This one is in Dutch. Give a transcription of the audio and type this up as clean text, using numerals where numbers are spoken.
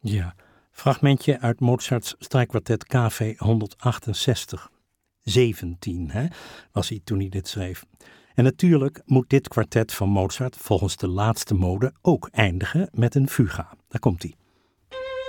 Ja, fragmentje uit Mozarts strijkkwartet KV 168. 17 was hij toen hij dit schreef. En natuurlijk moet dit kwartet van Mozart volgens de laatste mode ook eindigen met een fuga. Daar komt hij.